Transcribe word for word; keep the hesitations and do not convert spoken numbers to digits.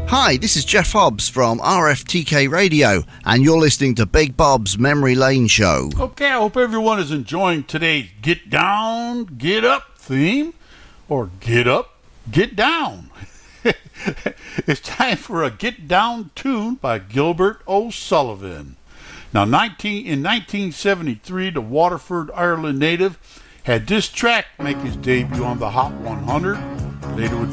Hi, this is Jeff Hobbs from R F T K Radio, and you're listening to Big Bob's Memory Lane Show. Okay, I hope everyone is enjoying today's Get Down, Get Up theme, or Get Up, Get Down. It's time for a Get Down tune by Gilbert O'Sullivan. Now, nineteen in nineteen seventy-three, the Waterford, Ireland native had this track make his debut on the Hot one hundred. Later would